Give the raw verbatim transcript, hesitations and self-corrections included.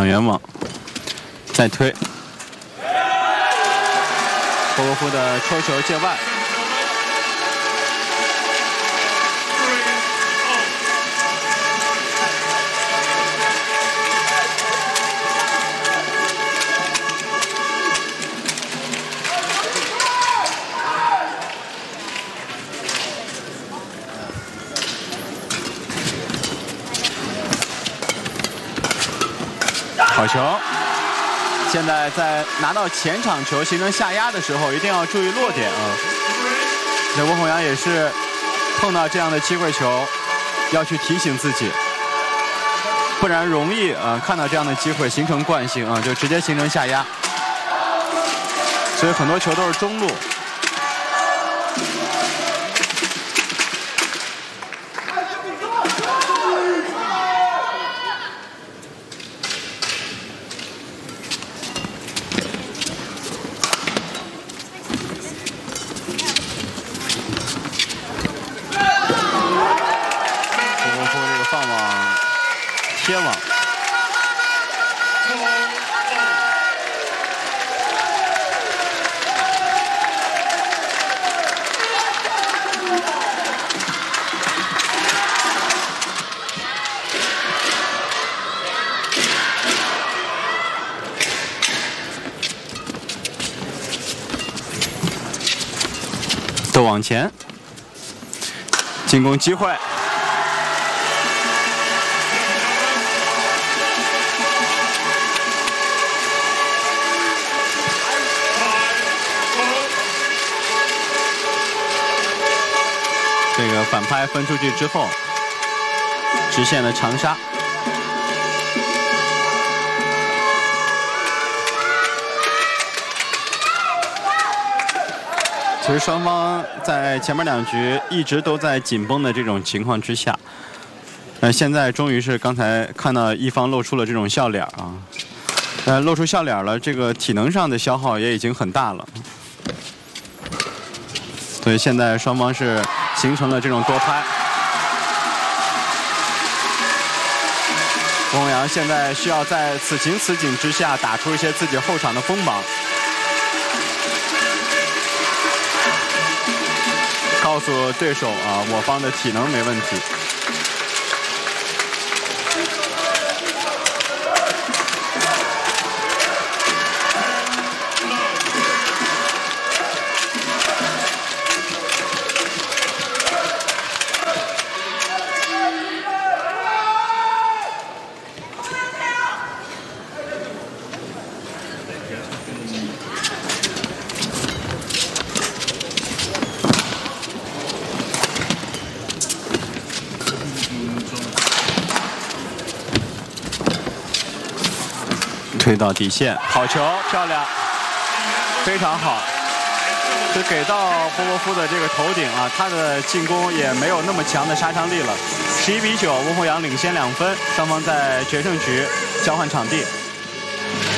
抢圆网，再推。波波夫的抽球界外。 好球！现在在拿到前场球形成下压的时候，一定要注意落点啊。这温宏洋也是碰到这样的机会球，要去提醒自己，不然容易啊看到这样的机会形成惯性啊，就直接形成下压。所以很多球都是中路。 贴网，都往前，进攻机会。 这个反拍分出去之后，直线的长杀。其实双方在前面两局一直都在紧绷的这种情况之下，呃，现在终于是刚才看到一方露出了这种笑脸啊，呃，露出笑脸了，这个体能上的消耗也已经很大了。 所以现在双方是形成了这种多拍。温宏洋现在需要在此情此景之下打出一些自己后场的锋芒，告诉对手啊，我方的体能没问题。 推到底线，好球，漂亮，非常好。就给到波波夫的这个头顶啊，他的进攻也没有那么强的杀伤力了。十一比九，温宏洋领先两分，双方在决胜局交换场地。